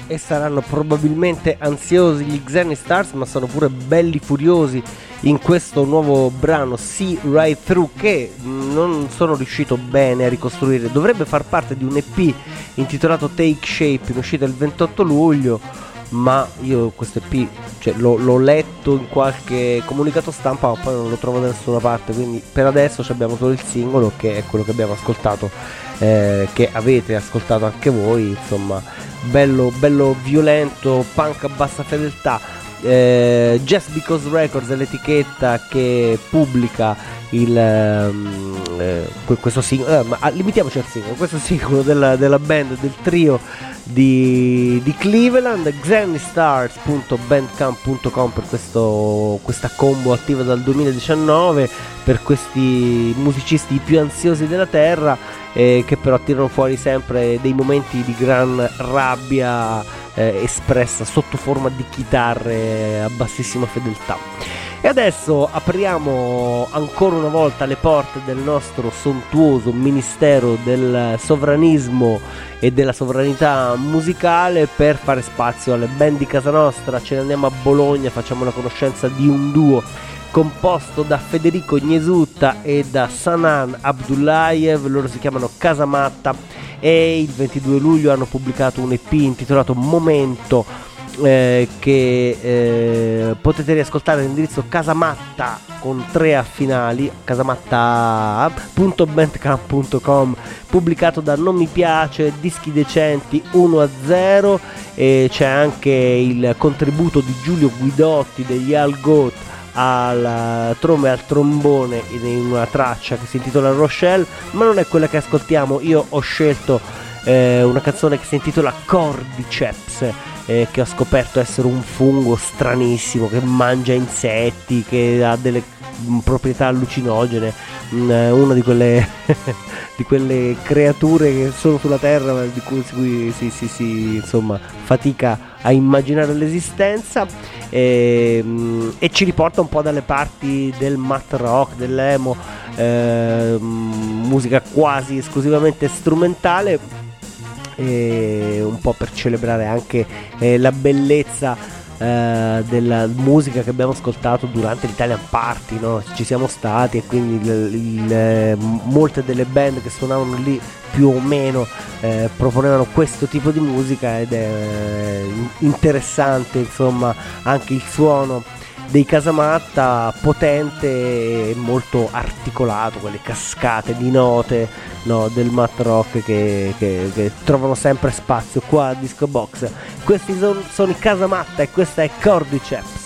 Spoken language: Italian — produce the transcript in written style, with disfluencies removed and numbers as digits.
e saranno probabilmente ansiosi gli Xenny Stars, ma sono pure belli furiosi in questo nuovo brano See Right Through, che non sono riuscito bene a ricostruire. Dovrebbe far parte di un EP intitolato Take Shape, in uscita il 28 luglio, ma io questo EP, cioè, l'ho letto in qualche comunicato stampa, ma poi non lo trovo da nessuna parte, quindi per adesso abbiamo solo il singolo, che è quello che abbiamo ascoltato, che avete ascoltato anche voi. Insomma, bello violento, punk a bassa fedeltà. Just Because Records è l'etichetta che pubblica questo singolo, ma limitiamoci al singolo, questo singolo della band, del trio di Cleveland. xennystars.bandcamp.com per questa combo attiva dal 2019 per questi musicisti più ansiosi della terra, che però tirano fuori sempre dei momenti di gran rabbia espressa sotto forma di chitarre a bassissima fedeltà. E adesso apriamo ancora una volta le porte del nostro sontuoso ministero del sovranismo e della sovranità musicale per fare spazio alle band di casa nostra. Ce ne andiamo a Bologna, facciamo la conoscenza di un duo composto da Federico Gnesutta e da Sanan Abdullayev. Loro si chiamano Casamatta e il 22 luglio hanno pubblicato un EP intitolato Momento, che potete riascoltare all'indirizzo Casamatta con 3 a finali, casamatta.bandcamp.com, pubblicato da Non Mi Piace Dischi Decenti 1-0, e c'è anche il contributo di Giulio Guidotti degli Al Goat al trombe e al trombone in una traccia che si intitola Rochelle, ma non è quella che ascoltiamo. Io ho scelto una canzone che si intitola Cordyceps, che ho scoperto essere un fungo stranissimo che mangia insetti, che ha delle proprietà allucinogene, una di quelle di quelle creature che sono sulla terra, di cui si insomma fatica a immaginare l'esistenza, e ci riporta un po' dalle parti del math rock, dell'emo, musica quasi esclusivamente strumentale, un po' per celebrare anche la bellezza della musica che abbiamo ascoltato durante l'Italian Party, no? Ci siamo stati, e quindi molte delle band che suonavano lì più o meno proponevano questo tipo di musica, ed è interessante insomma anche il suono dei Casamatta, potente e molto articolato, quelle cascate di note, no, del math rock che trovano sempre spazio qua a Disco Box. Questi sono i Casamatta e questa è Cordyceps.